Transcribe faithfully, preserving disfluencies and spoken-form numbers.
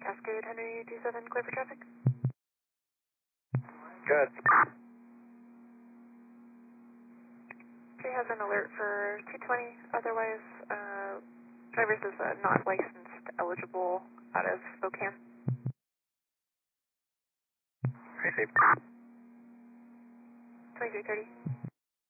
Cascade Henry two seven, clear for traffic. Good. Jay has an alert for two twenty, otherwise, uh, drivers is uh, not licensed eligible out of Spokane. Receive. twenty-three thirty.